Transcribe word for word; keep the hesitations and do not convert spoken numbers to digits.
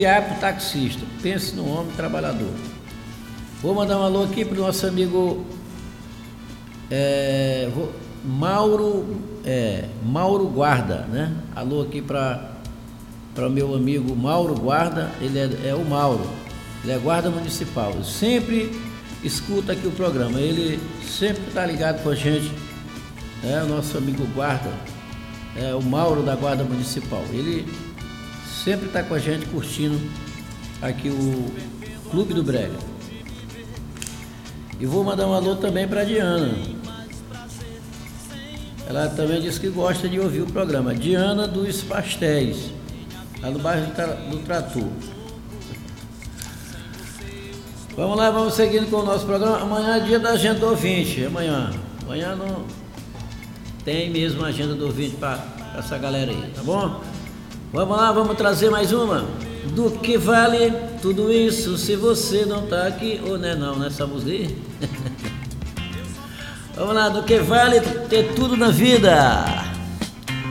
para o taxista, pense no homem trabalhador. Vou mandar um alô aqui para o nosso amigo é, vou, Mauro, é, Mauro Guarda, né? Alô aqui para para o meu amigo Mauro Guarda, ele é, é o Mauro, ele é guarda municipal, ele sempre escuta aqui o programa, ele sempre está ligado com a gente, é o nosso amigo guarda, é o Mauro da Guarda Municipal, ele sempre está com a gente curtindo aqui o Clube do Brega. E vou mandar um alô também para a Diana. Ela também disse que gosta de ouvir o programa. Diana dos Pastéis, lá no bairro do Trator. Vamos lá, vamos seguindo com o nosso programa. Amanhã é dia da agenda do ouvinte. Amanhã. Amanhã não tem mesmo a agenda do ouvinte para essa galera aí, tá bom? Vamos lá, vamos trazer mais uma. Do que vale tudo isso se você não tá aqui? Ou não é não, nessa música aí? Vamos lá, do que vale ter tudo na vida?